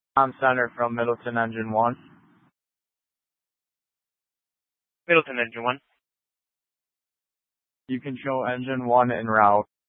I'm Center from Middleton Engine 1. Middleton Engine 1. You can show Engine 1 en route.